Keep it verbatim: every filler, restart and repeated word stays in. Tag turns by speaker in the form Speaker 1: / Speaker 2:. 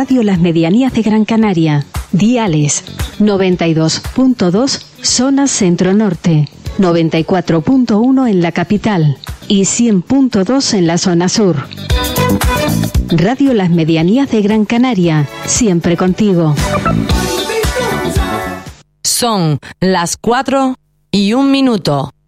Speaker 1: Radio Las Medianías de Gran Canaria. Diales noventa y dos punto dos zona centro-norte, noventa y cuatro punto uno en la capital y cien punto dos en la zona sur. Radio Las Medianías de Gran Canaria, siempre contigo.
Speaker 2: Son las cuatro y un minuto.